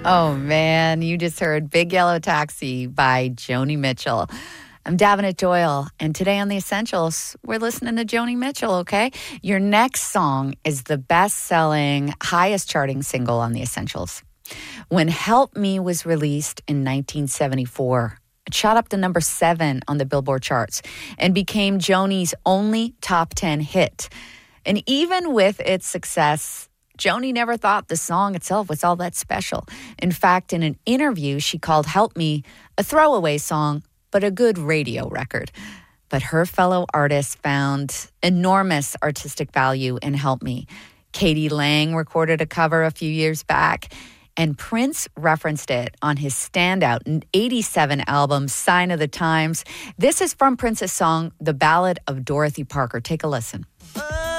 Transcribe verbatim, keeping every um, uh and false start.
Oh, man, you just heard Big Yellow Taxi by Joni Mitchell. I'm Davenant Doyle, and today on The Essentials, we're listening to Joni Mitchell, okay? Your next song is the best-selling, highest-charting single on The Essentials. When Help Me was released in nineteen seventy-four, it shot up to number seven on the Billboard charts and became Joni's only top ten hit. And even with its success, Joni never thought the song itself was all that special. In fact, in an interview, she called Help Me a throwaway song, but a good radio record. But her fellow artists found enormous artistic value in Help Me. Katie Lang recorded a cover a few years back, and Prince referenced it on his standout eighty-seven album, Sign of the Times. This is from Prince's song, The Ballad of Dorothy Parker. Take a listen.